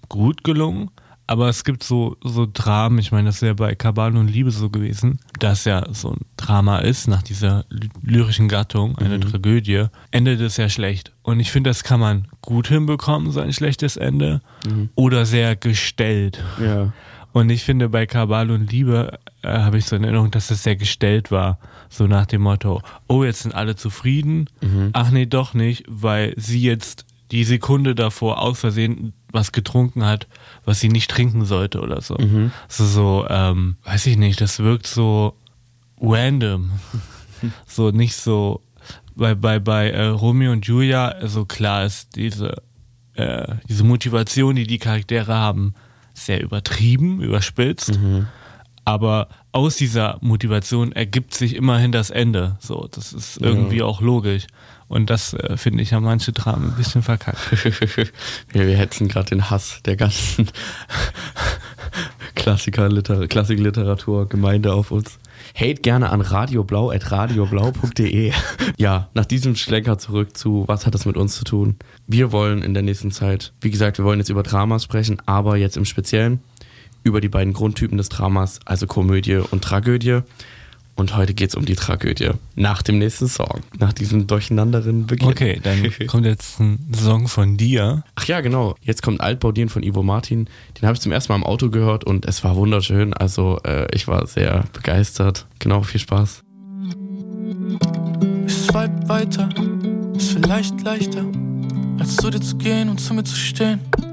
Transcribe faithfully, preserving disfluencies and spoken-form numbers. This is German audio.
gut gelungen. Aber es gibt so, so Dramen, ich meine, das ist ja bei Kabale und Liebe so gewesen, dass ja so ein Drama ist, nach dieser ly- lyrischen Gattung, eine mhm. Tragödie, endet es ja schlecht. Und ich finde, das kann man gut hinbekommen, so ein schlechtes Ende, mhm. oder sehr gestellt. Ja. Und ich finde, bei Kabale und Liebe äh, habe ich so in Erinnerung, dass es sehr gestellt war. So nach dem Motto, oh, jetzt sind alle zufrieden. Mhm. Ach nee, doch nicht, weil sie jetzt die Sekunde davor aus Versehen was getrunken hat, was sie nicht trinken sollte oder so. Mhm. So, so ähm, weiß ich nicht, das wirkt so random. So nicht so, bei, bei, bei äh, Romeo und Julia, also klar ist diese, äh, diese Motivation, die die Charaktere haben, sehr übertrieben, überspitzt. Mhm. Aber aus dieser Motivation ergibt sich immerhin das Ende. So, das ist irgendwie ja. auch logisch. Und das, äh, finde ich, haben manche Dramen ein bisschen verkackt. wir, wir hetzen gerade den Hass der ganzen Klassiker, Liter- Klassikliteratur, Gemeinde auf uns. Hate gerne an radioblau at radioblau punkt de. Ja, nach diesem Schlenker zurück zu, was hat das mit uns zu tun? Wir wollen in der nächsten Zeit, wie gesagt, wir wollen jetzt über Dramas sprechen, aber jetzt im Speziellen über die beiden Grundtypen des Dramas, also Komödie und Tragödie. Und heute geht's um die Tragödie. Nach dem nächsten Song. Nach diesem durcheinanderen Beginn. Okay, dann kommt jetzt ein Song von dir. Ach ja, genau. Jetzt kommt Altbaudin von Ivo Martin. Den habe ich zum ersten Mal im Auto gehört und es war wunderschön. Also äh, ich war sehr begeistert. Genau, viel Spaß. Ich swipe weiter. Ist vielleicht leichter, als zu dir zu gehen und zu mir zu stehen.